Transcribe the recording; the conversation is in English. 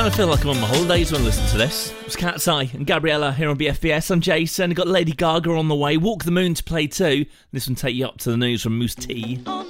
kind of feel like I'm on my holidays when I listen to this. It's Cat's Eye and Gabriella here on BFBS. I'm Jason. I've got Lady Gaga on the way. Walk the Moon to play too. This one take you up to the news from Moose T.